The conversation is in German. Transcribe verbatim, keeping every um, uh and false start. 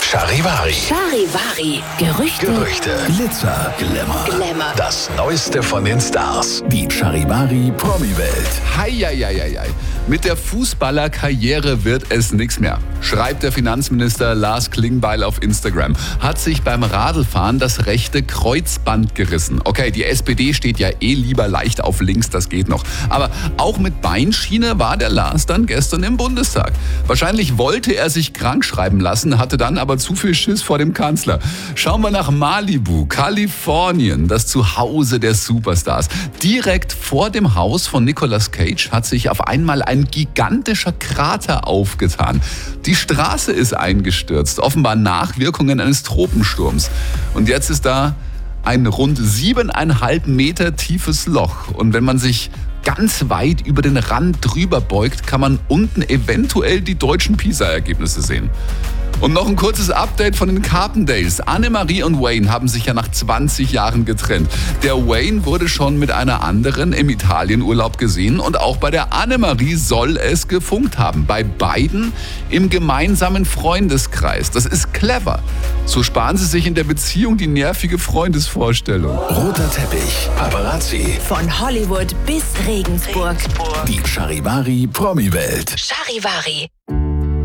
Charivari. Charivari. Gerüchte. Gerüchte. Glitzer, Glamour. Glamour. Das Neueste von den Stars. Die Charivari Promi-Welt. Heieieiei. Mit der Fußballerkarriere wird es nichts mehr, schreibt der Finanzminister Lars Klingbeil auf Instagram. Hat sich beim Radlfahren das rechte Kreuzband gerissen. Okay, die S P D steht ja eh lieber leicht auf links, das geht noch. Aber auch mit Beinschiene war der Lars dann gestern im Bundestag. Wahrscheinlich wollte er sich krank schreiben lassen, hatte dann aber zu viel Schiss vor dem Kanzler. Schauen wir nach Malibu, Kalifornien, das Zuhause der Superstars. Direkt vor dem Haus von Nicolas Cage hat sich auf einmal ein gigantischer Krater aufgetan. Die Straße ist eingestürzt, offenbar Nachwirkungen eines Tropensturms. Und jetzt ist da ein rund siebeneinhalb Meter tiefes Loch. Und wenn man sich ganz weit über den Rand drüber beugt, kann man unten eventuell die deutschen PISA-Ergebnisse sehen. Und noch ein kurzes Update von den Carpendales. Annemarie und Wayne haben sich ja nach zwanzig Jahren getrennt. Der Wayne wurde schon mit einer anderen im Italienurlaub gesehen und auch bei der Annemarie soll es gefunkt haben. Bei beiden im gemeinsamen Freundeskreis. Das ist clever. So sparen sie sich in der Beziehung die nervige Freundesvorstellung. Roter Teppich, Paparazzi. Von Hollywood bis Regensburg. Die Charivari Promi-Welt. Charivari.